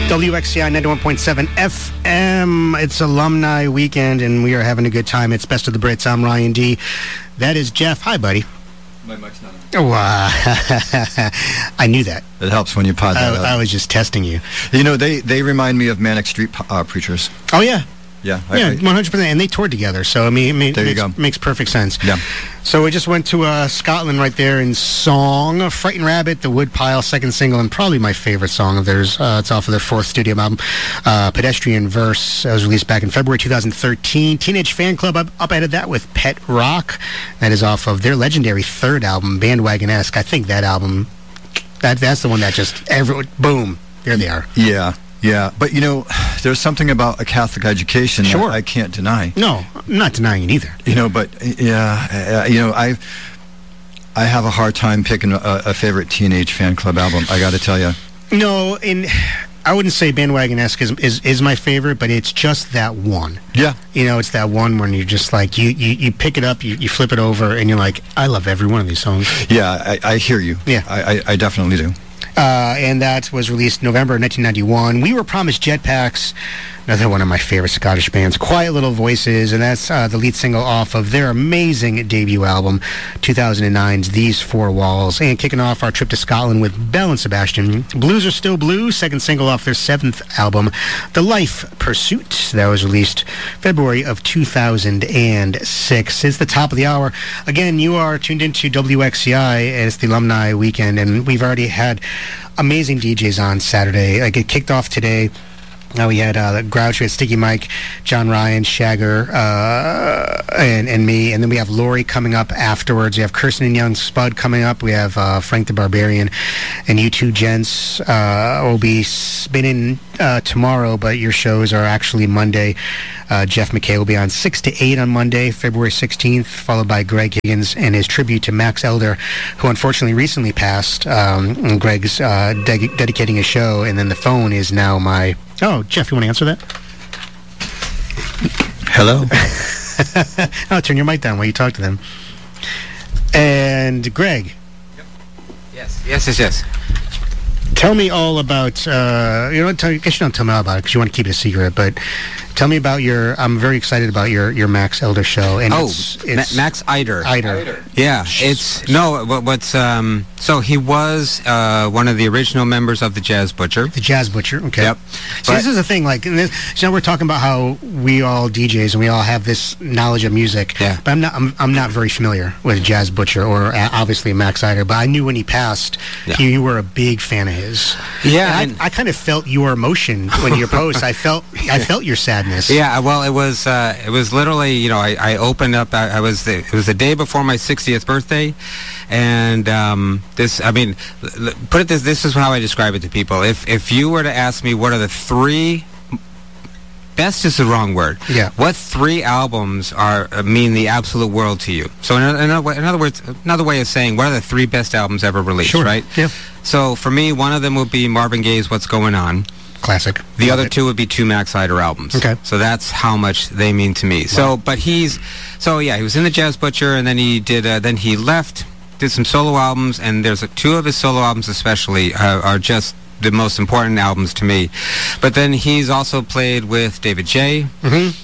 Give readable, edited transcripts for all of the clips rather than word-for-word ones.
WXCI 91.7 FM. It's alumni weekend, and we are having a good time. It's Best of the Brits. I'm Ryan D. That is Jeff. Hi, buddy. My mic's not on. Oh, I knew that. It helps when you pod that up. I was just testing you. You know, they remind me of Manic Street Preachers. Oh, yeah. Yeah. 100%. And they toured together, so, I mean, it makes perfect sense. Yeah. So we just went to Scotland right there in song. Frightened Rabbit, the Woodpile, second single, and probably my favorite song of theirs. It's off of their fourth studio album, Pedestrian Verse. It was released back in February 2013. Teenage Fan Club updated that with Pet Rock. That is off of their legendary third album, Bandwagon-esque. I think that album, that's the one that just, boom, there they are. Yeah. Yeah, but you know, there's something about a Catholic education that I can't deny. No, I'm not denying it either. You know, but yeah, you know, I have a hard time picking a favorite Teenage Fan Club album. I got to tell you. No, and I wouldn't say Bandwagon-esque is my favorite, but it's just that one. Yeah. You know, it's that one when you're just like, you pick it up, you flip it over, and you're like, I love every one of these songs. Yeah, I hear you. Yeah. I definitely do. And that was released November 1991. We Were Promised Jetpacks, another one of my favorite Scottish bands. Quiet Little Voices, and that's the lead single off of their amazing debut album, 2009's These Four Walls. And kicking off our trip to Scotland with Belle and Sebastian, Blues Are Still Blue, second single off their seventh album, The Life Pursuit. That was released February of 2006. It's the top of the hour. Again, you are tuned into WXCI, and it's the alumni weekend, and we've already had amazing DJs on Saturday. Like, it kicked off today. We had Grouch, we had Sticky Mike, John Ryan, Shagger, and me. And then we have Lori coming up afterwards. We have Kirsten and Young Spud coming up. We have Frank the Barbarian. And you two gents will be spinning tomorrow, but your shows are actually Monday. Jeff McKay will be on 6 to 8 on Monday, February 16th, followed by Greg Higgins and his tribute to Max Elder, who unfortunately recently passed. And Greg's dedicating a show, and then the phone is now my... Oh, Jeff, you want to answer that? Hello? Oh, turn your mic down while you talk to them. And Greg. Yep. Yes. Tell me all about, I guess you don't tell me all about it because you want to keep it a secret, but tell me about I'm very excited about your Max Elder show. And it's Max Eider. Yeah, so he was one of the original members of the Jazz Butcher. The Jazz Butcher, okay. Yep. So this is the thing, like, we're talking about how we all DJs and we all have this knowledge of music, yeah. But I'm not very familiar with Jazz Butcher or obviously Max Eider, but I knew when he passed, you were a big fan of his. Yeah. And I kind of felt your emotion when your post. I felt your sadness. Yeah, well, it was literally, you know, I opened up, it was the day before my 60th birthday, and this is how I describe it to people. If you were to ask me what are the three, best is the wrong word. Yeah. What three albums mean the absolute world to you? So in other words, another way of saying, what are the three best albums ever released, sure. Right? Yeah. So for me, one of them would be Marvin Gaye's What's Going On. Classic. The other two would be two Max Eider albums. Okay. So that's how much they mean to me. So, but he was in the Jazz Butcher, and then he left, did some solo albums, and there's two of his solo albums especially are just the most important albums to me. But then he's also played with David J. Mm-hmm.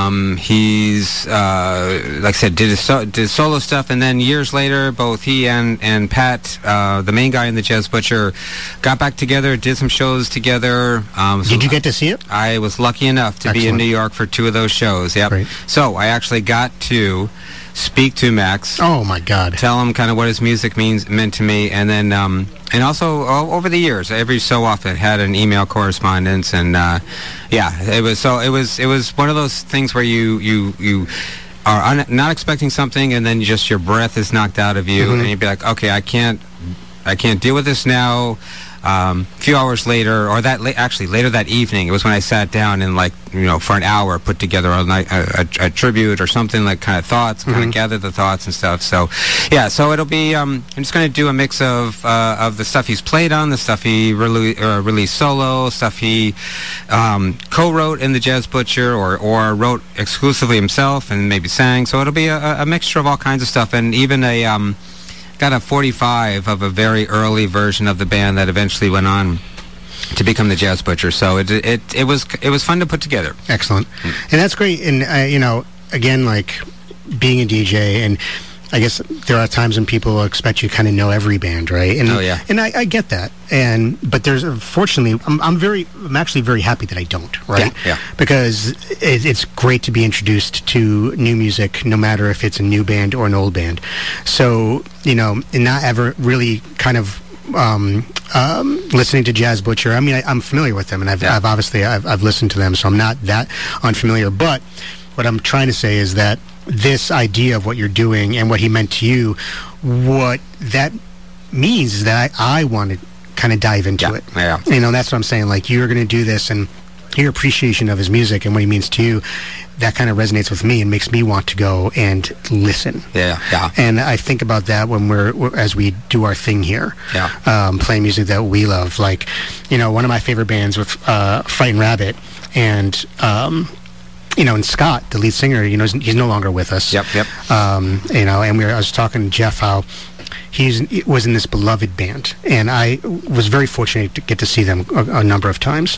He's like I said, did solo stuff, and then years later, both he and Pat, the main guy in the Jazz Butcher, got back together, did some shows together. Did you get to see it? I was lucky enough to be in New York for two of those shows. Yep. Great. So I actually got to speak to Max. Oh my God! Tell him kind of what his music meant to me, and then and also over the years, every so often had an email correspondence, and it was one of those things where you are not expecting something, and then your breath is knocked out of you, and you'd be like, okay, I can't deal with this now. A few hours later, or actually later that evening, it was when I sat down and, like, you know, for an hour put together a tribute or something, like kind of thoughts, kind of gather the thoughts and stuff. So, yeah, so it'll be, I'm just going to do a mix of the stuff he's played on, the stuff he released solo, stuff he co-wrote in the Jazz Butcher or wrote exclusively himself and maybe sang. So it'll be a mixture of all kinds of stuff, and even got a 45 of a very early version of the band that eventually went on to become the Jazz Butcher. So it was fun to put together. Excellent. And that's great. And, you know, again, like being a DJ, and I guess there are times when people expect you to kind of know every band, right? And, and I get that. But there's, fortunately, I'm actually very happy that I don't, right? Yeah. Because it's great to be introduced to new music, no matter if it's a new band or an old band. So, you know, and not ever really kind of listening to Jazz Butcher. I mean, I'm familiar with them, and I've obviously listened to them, so I'm not that unfamiliar. But what I'm trying to say is that this idea of what you're doing and what he meant to you, what that means is that I want to kind of dive into it. Yeah. You know, that's what I'm saying. Like, you're going to do this, and your appreciation of his music and what he means to you, that kind of resonates with me and makes me want to go and listen. Yeah. And I think about that when as we do our thing here, playing music that we love. Like, you know, one of my favorite bands with Frightened Rabbit, and you know, and Scott, the lead singer, you know, he's no longer with us. Yep. You know, and I was talking to Jeff how he was in this beloved band, and I was very fortunate to get to see them a number of times.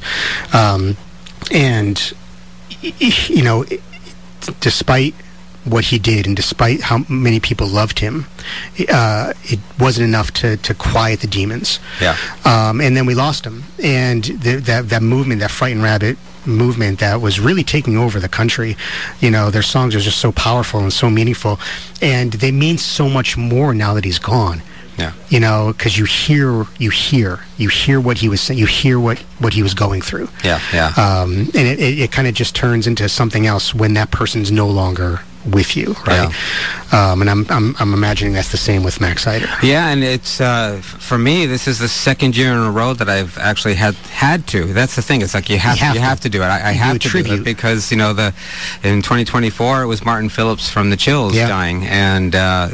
And you know, despite what he did, and despite how many people loved him, it wasn't enough to quiet the demons. Yeah. And then we lost him, and that movement, that Frightened Rabbit movement that was really taking over the country, you know, their songs are just so powerful and so meaningful, and they mean so much more now that he's gone. Yeah. You know, because you hear what he was saying, you hear what he was going through. Yeah. And it kind of just turns into something else when that person's no longer with you, right? And I'm imagining that's the same with Max Sider. Yeah, and it's for me, this is the second year in a row that I've actually had to. That's the thing. It's like you have to do it. I have to do it because, you know, in 2024 it was Martin Phillips from the Chills dying, and